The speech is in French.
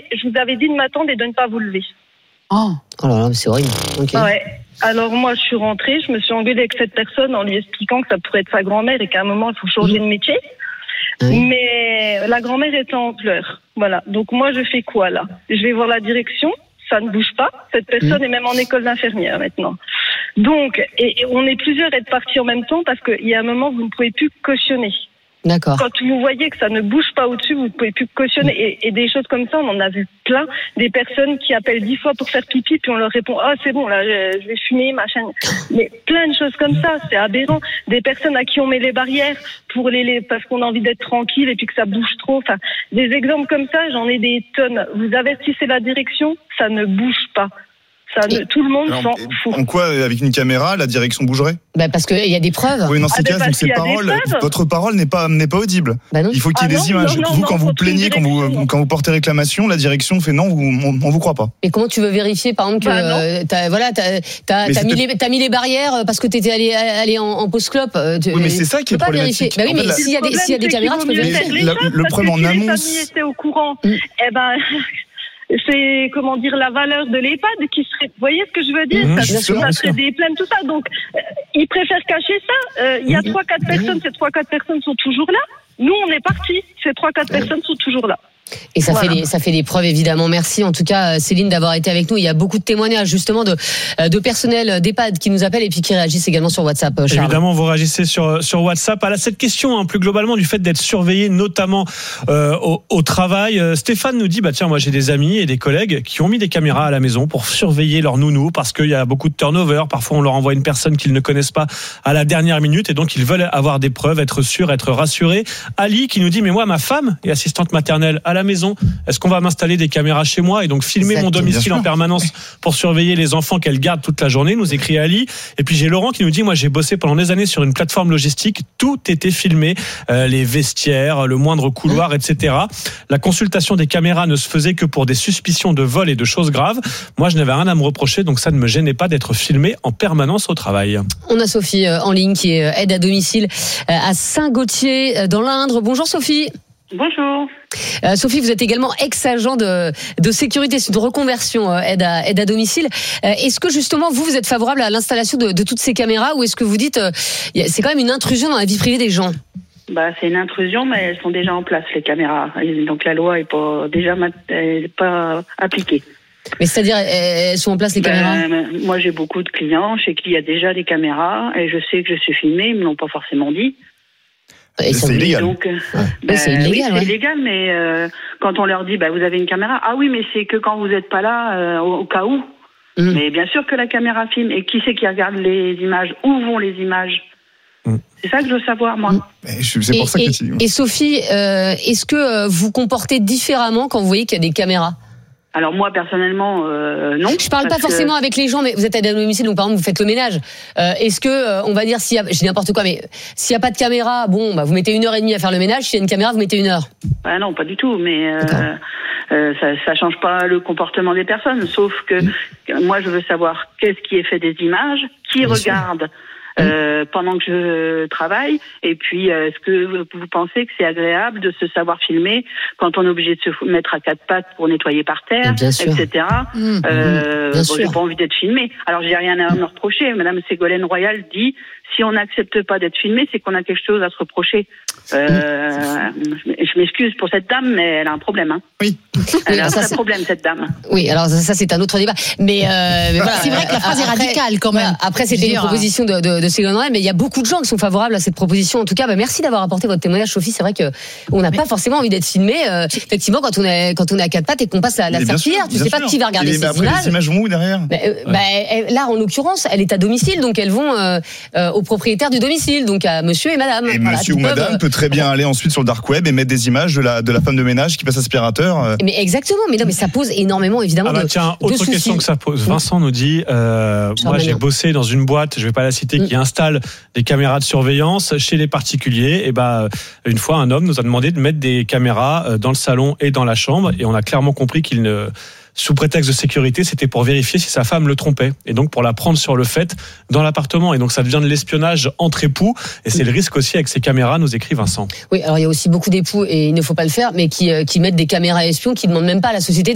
je vous avais dit de m'attendre et de ne pas vous lever. Oh là là, c'est horrible. Okay. Ouais. Alors moi, je suis rentrée, je me suis engueulée avec cette personne en lui expliquant que ça pourrait être sa grand-mère et qu'à un moment, il faut changer de métier. Oui. Mais la grand-mère était en pleurs. Voilà. Donc moi, je fais quoi là ? Je vais voir la direction. Ça ne bouge pas. Cette personne est même en école d'infirmière maintenant. Donc, et on est plusieurs à être partis en même temps parce qu'il y a un moment, vous ne pouvez plus cautionner. D'accord. Quand vous voyez que ça ne bouge pas au-dessus, vous ne pouvez plus cautionner. Et des choses comme ça, on en a vu plein. Des personnes qui appellent 10 fois pour faire pipi, puis on leur répond « Ah, c'est bon, là, je vais fumer, machin. » Mais plein de choses comme ça, c'est aberrant. Des personnes à qui on met les barrières pour parce qu'on a envie d'être tranquille et puis que ça bouge trop. Enfin, des exemples comme ça, j'en ai des tonnes. Vous avertissez la direction, ça ne bouge pas. Tout le monde s'en fout. En quoi, avec une caméra, la direction bougerait ? Parce qu'il y a des preuves. Oui, dans ces cas, votre parole n'est pas audible. Il faut qu'il y ait des images. Non, quand vous plaignez, quand vous portez réclamation, la direction fait non, on vous croit pas. Et comment tu veux vérifier, par exemple, que t'as mis les barrières parce que t'étais allé en pause clope. Oui, mais c'est ça qui est problématique. Oui, mais s'il y a des caméras, tu peux vérifier. Le problème en amont. Si les familles étaient au courant, c'est la valeur de l'EHPAD qui serait. Vous voyez ce que je veux dire ? Ça serait des plaintes, tout ça. Donc, ils préfèrent cacher ça. Il y a 3-4 personnes. Ces 3-4 personnes sont toujours là. Nous, on est partis. Ces 3-4 personnes sont toujours là. Et ça fait des preuves, évidemment. Merci en tout cas, Céline, d'avoir été avec nous. Il y a beaucoup de témoignages justement de personnel d'EHPAD qui nous appellent et puis qui réagissent également sur WhatsApp. Charles. Évidemment, vous réagissez sur WhatsApp à cette question, plus globalement, du fait d'être surveillé, notamment au travail. Stéphane nous dit, tiens, moi j'ai des amis et des collègues qui ont mis des caméras à la maison pour surveiller leurs nounous parce qu'il y a beaucoup de turnover. Parfois, on leur envoie une personne qu'ils ne connaissent pas à la dernière minute et donc ils veulent avoir des preuves, être sûrs, être rassurés. Ali qui nous dit, mais moi, ma femme est assistante maternelle à la maison. Est-ce qu'on va m'installer des caméras chez moi et donc filmer mon domicile en permanence pour surveiller les enfants qu'elle garde toute la journée, nous écrit Ali. Et puis j'ai Laurent qui nous dit, moi j'ai bossé pendant des années sur une plateforme logistique, tout était filmé, les vestiaires, le moindre couloir, etc. La consultation des caméras ne se faisait que pour des suspicions de vol et de choses graves. Moi je n'avais rien à me reprocher, donc ça ne me gênait pas d'être filmé en permanence au travail. On a Sophie en ligne qui est aide à domicile à Saint-Gauthier dans l'Indre. Bonjour Sophie. Bonjour. Sophie, vous êtes également ex-agent de sécurité, de reconversion aide à domicile. Est-ce que justement vous êtes favorable à l'installation de toutes ces caméras ou est-ce que vous dites c'est quand même une intrusion dans la vie privée des gens ? C'est une intrusion, mais elles sont déjà en place les caméras. Donc la loi est pas appliquée. Mais c'est-à-dire elles sont en place les caméras ? Moi j'ai beaucoup de clients chez qui il y a déjà des caméras et je sais que je suis filmée, ils me l'ont pas forcément dit. Et c'est illégal. Donc, c'est illégal. Oui, c'est illégal, mais quand on leur dit, vous avez une caméra, ah oui, mais c'est que quand vous n'êtes pas là, au cas où. Mais bien sûr que la caméra filme. Et qui c'est qui regarde les images ? Où vont les images ? C'est ça que je veux savoir, moi. C'est pour ça que et Sophie, est-ce que vous comportez différemment quand vous voyez qu'il y a des caméras ? Alors moi personnellement non. Je parle pas forcément avec les gens, mais vous êtes à domicile, donc par exemple vous faites le ménage. Est-ce que on va dire je dis n'importe quoi, mais s'il y a pas de caméra, vous mettez 1h30 à faire le ménage. S'il y a une caméra, vous mettez 1 heure. Non, pas du tout, mais ça change pas le comportement des personnes. Sauf que moi je veux savoir qu'est-ce qui est fait des images, qui regarde. Pendant que je travaille, et puis est-ce que vous pensez que c'est agréable de se savoir filmer quand on est obligé de se mettre à quatre pattes pour nettoyer par terre, etc. J'ai pas envie d'être filmé. Alors j'ai rien à me reprocher. Madame Ségolène Royal dit si on n'accepte pas d'être filmé, c'est qu'on a quelque chose à se reprocher. Je m'excuse pour cette dame, mais elle a un problème. Oui. Elle a un problème, cette dame. Oui, alors ça c'est un autre débat. Mais voilà. C'est vrai que la phrase est radicale quand même. Après, c'était une proposition de Ségolène Royal, mais il y a beaucoup de gens qui sont favorables à cette proposition. En tout cas, merci d'avoir apporté votre témoignage, Sophie. C'est vrai que on n'a pas forcément envie d'être filmé. Effectivement, quand on est à quatre pattes et qu'on passe à la serpillière, tu sais pas qui va regarder ces images. Les images vont où derrière ? Là, en l'occurrence, elle est à domicile, donc elles vont au propriétaire du domicile, donc à monsieur et madame. Et monsieur ou madame peut très bien aller ensuite sur le dark web et mettre des images de la femme de ménage qui passe aspirateur. Mais exactement, mais ça pose énormément évidemment de autre soucis. Question que ça pose. Vincent nous dit moi j'ai bossé dans une boîte, je vais pas la citer, qui installe des caméras de surveillance chez les particuliers. Et une fois un homme nous a demandé de mettre des caméras dans le salon et dans la chambre et on a clairement compris qu'il ne sous prétexte de sécurité, c'était pour vérifier si sa femme le trompait et donc pour la prendre sur le fait dans l'appartement. Et donc ça devient de l'espionnage entre époux et c'est le risque aussi avec ces caméras, nous écrit Vincent. Oui, alors il y a aussi beaucoup d'époux et il ne faut pas le faire, mais qui mettent des caméras espions qui ne demandent même pas à la société